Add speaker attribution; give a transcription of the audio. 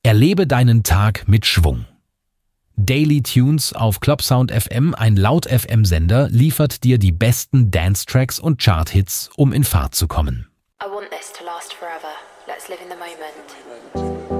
Speaker 1: Erlebe deinen Tag mit Schwung. Daily Tunes auf Clubsound FM, ein Laut-FM-Sender, liefert dir die besten Dance-Tracks und Chart-Hits, um in Fahrt zu kommen.
Speaker 2: I want this to last forever. Let's live in the moment.